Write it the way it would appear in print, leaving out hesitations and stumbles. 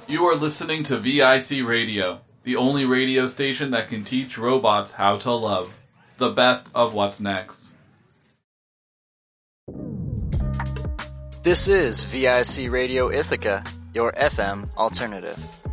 You are listening to VIC Radio, the only radio station that can teach robots how to love. The best of what's next. This is VIC Radio Ithaca, your FM alternative.